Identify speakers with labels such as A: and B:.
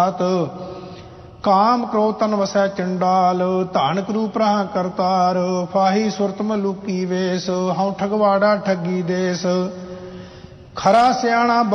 A: ਕਾਮ ਕ੍ਰੋਧ ਤਨ ਵਸੈ ਚੰਡਾਲ, ਧਾਨ ਕਰੂਪ ਰਹਾ ਕਰਤਾਰ, ਫਾਹੀ ਸੁਰਤ ਮਲੂਕੀ ਵੇਸ, ਹਉ ਠਗਵਾੜਾ ਠੱਗੀ ਦੇਸ। ਖਰਾ ਸਿਆਣਾ